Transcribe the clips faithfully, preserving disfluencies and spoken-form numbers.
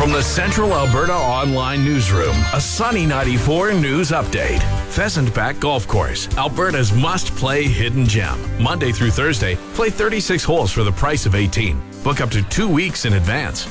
From the Central Alberta Online Newsroom, a Sunny ninety-four news update. Pheasant Back Golf Course, Alberta's must-play hidden gem. Monday through Thursday, play thirty-six holes for the price of eighteen. Book up to two weeks in advance.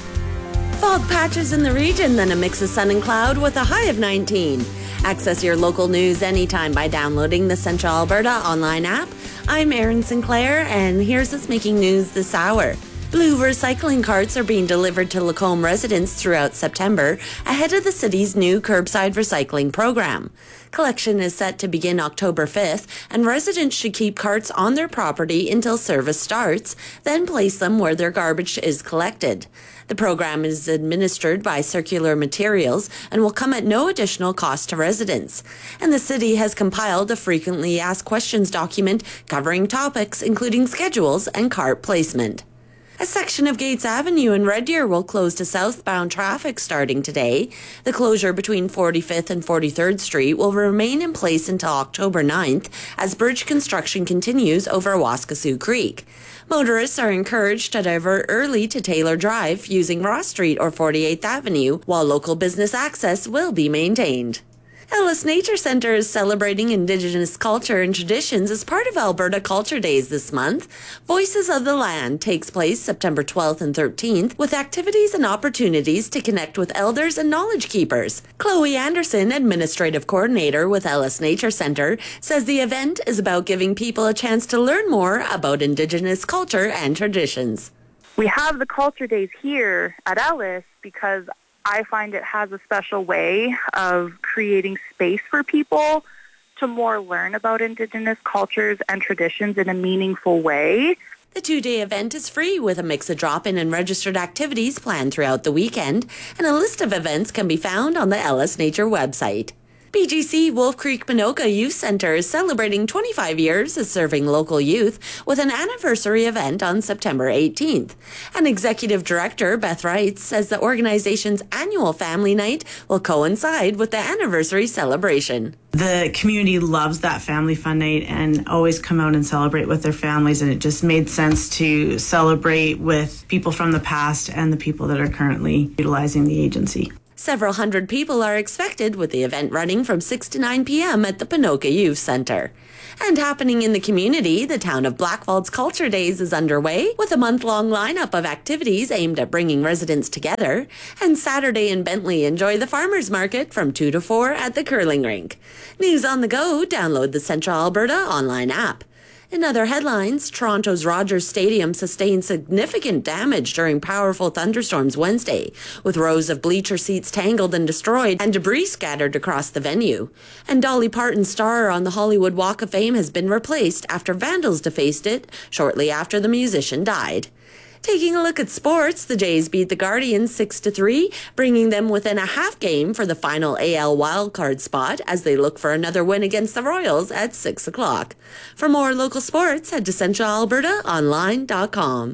Fog patches in the region, then a mix of sun and cloud with a high of nineteen. Access your local news anytime by downloading the Central Alberta Online app. I'm Erin Sinclair, and here's what's making news this hour. Blue recycling carts are being delivered to Lacombe residents throughout September ahead of the city's new curbside recycling program. Collection is set to begin October fifth, and residents should keep carts on their property until service starts, then place them where their garbage is collected. The program is administered by Circular Materials and will come at no additional cost to residents. And the city has compiled a frequently asked questions document covering topics including schedules and cart placement. A section of Gates Avenue in Red Deer will close to southbound traffic starting today. The closure between forty-fifth and forty-third Street will remain in place until October ninth as bridge construction continues over Waskesiu Creek. Motorists are encouraged to divert early to Taylor Drive using Ross Street or forty-eighth Avenue, while local business access will be maintained. Ellis Nature Centre is celebrating Indigenous culture and traditions as part of Alberta Culture Days this month. Voices of the Land takes place September twelfth and thirteenth with activities and opportunities to connect with elders and knowledge keepers. Chloe Anderson, Administrative Coordinator with Ellis Nature Centre, says the event is about giving people a chance to learn more about Indigenous culture and traditions. We have the Culture Days here at Ellis because I find it has a special way of creating space for people to more learn about Indigenous cultures and traditions in a meaningful way. The two-day event is free with a mix of drop-in and registered activities planned throughout the weekend, and a list of events can be found on the Ellis Nature website. B G C Wolf Creek Minoka Youth Centre is celebrating twenty-five years of serving local youth with an anniversary event on September eighteenth. And Executive Director Beth Wright says the organization's annual family night will coincide with the anniversary celebration. The community loves that family fun night and always come out and celebrate with their families, and it just made sense to celebrate with people from the past and the people that are currently utilizing the agency. Several hundred people are expected, with the event running from six to nine p.m. at the Ponoka Youth Centre. And happening in the community, the town of Blackfalds Culture Days is underway with a month-long lineup of activities aimed at bringing residents together. And Saturday in Bentley, enjoy the farmers market from two to four at the curling rink. News on the go, download the Central Alberta online app. In other headlines, Toronto's Rogers Stadium sustained significant damage during powerful thunderstorms Wednesday, with rows of bleacher seats tangled and destroyed and debris scattered across the venue. And Dolly Parton's star on the Hollywood Walk of Fame has been replaced after vandals defaced it shortly after the musician died. Taking a look at sports, the Jays beat the Guardians six to three, bringing them within a half game for the final A L wildcard spot as they look for another win against the Royals at six o'clock. For more local sports, head to central alberta online dot com.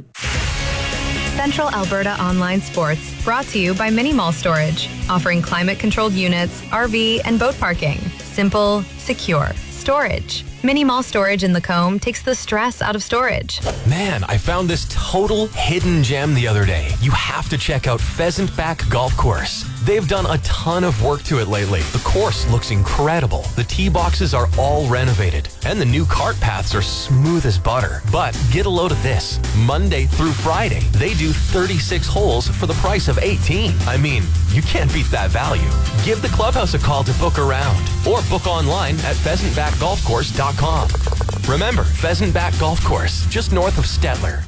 Central Alberta Online Sports, brought to you by Mini Mall Storage, offering climate-controlled units, R V, and boat parking. Simple, secure storage. Mini Mall Storage in Lacombe takes the stress out of storage. Man, I found this total hidden gem the other day. You have to check out Pheasant Back Golf Course. They've done a ton of work to it lately. The course looks incredible. The tee boxes are all renovated, and the new cart paths are smooth as butter. But get a load of this. Monday through Friday, they do thirty-six holes for the price of eighteen. I mean, you can't beat that value. Give the clubhouse a call to book around, or book online at pheasant back golf course dot com. Remember, Pheasant Back Golf Course, just north of Stettler.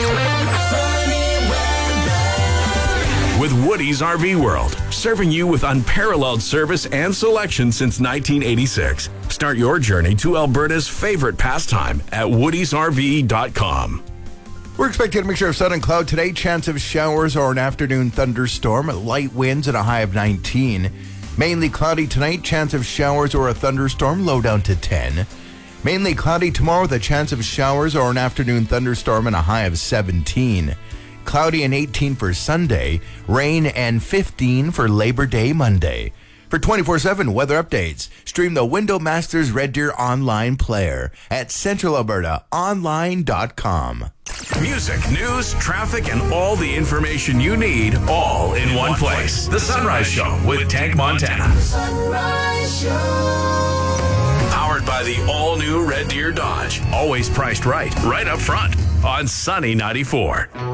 With Woody's R V World, serving you with unparalleled service and selection since nineteen eighty-six. Start your journey to Alberta's favorite pastime at woodies r v dot com. We're expecting a mixture of sun and cloud today. Chance of showers or an afternoon thunderstorm. Light winds at a high of nineteen. Mainly cloudy tonight. Chance of showers or a thunderstorm. Low down to ten. Mainly cloudy tomorrow with a chance of showers or an afternoon thunderstorm and a high of seventeen. Cloudy and eighteen for Sunday. Rain and fifteen for Labor Day Monday. For twenty-four seven weather updates, stream the Window Masters Red Deer online player at central alberta online dot com. Music, news, traffic, and all the information you need all in one place. The Sunrise Show with Tank Montana. Sunrise Show. Powered by the all-new Red Deer Dodge. Always priced right, right up front on Sunny ninety-four.